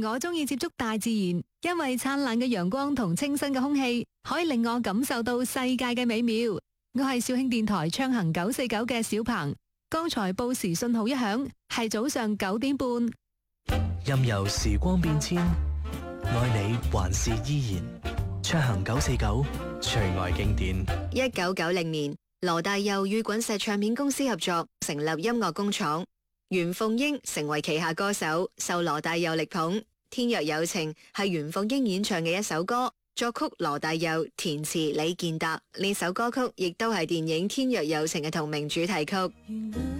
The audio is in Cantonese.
我中意接觸大自然，因為燦爛嘅陽光同清新嘅空氣可以令我感受到世界嘅美妙。我係肇慶電台暢行949嘅小鵬，剛才報時信號一響，係早上9點半。 任由時光變遷，愛你還是依然。暢行949，隨愛經典。 1990年，羅大佑與滾石唱片公司合作，成立音樂工廠。袁鳳瑛成為旗下歌手，受羅大佑力捧。《天若有情》係袁鳳瑛演唱嘅一首歌，作曲羅大佑，填詞李健達。呢首歌曲亦都係電影《天若有情》嘅同名主題曲。